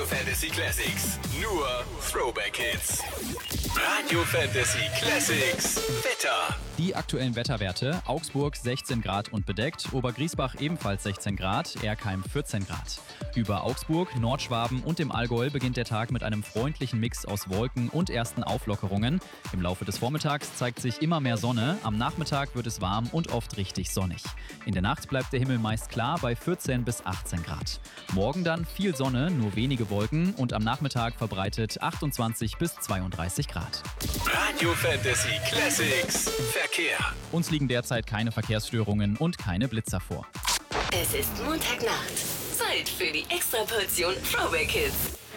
Fantasy Classics. Nur Throwback Hits. Radio Fantasy Classics. Wetter. Die aktuellen Wetterwerte: Augsburg 16 Grad und bedeckt, Obergriesbach ebenfalls 16 Grad, Erkheim 14 Grad. Über Augsburg, Nordschwaben und dem Allgäu beginnt der Tag mit einem freundlichen Mix aus Wolken und ersten Auflockerungen. Im Laufe des Vormittags zeigt sich immer mehr Sonne, am Nachmittag wird es warm und oft richtig sonnig. In der Nacht bleibt der Himmel meist klar bei 14 bis 18 Grad. Morgen dann viel Sonne, nur wenige Wolken und am Nachmittag verbreitet 28 bis 32 Grad. Radio Fantasy Classics. Verkehr. Uns liegen derzeit keine Verkehrsstörungen und keine Blitzer vor. Es ist Montagnacht. Zeit für die Extraportion Throwback Hits.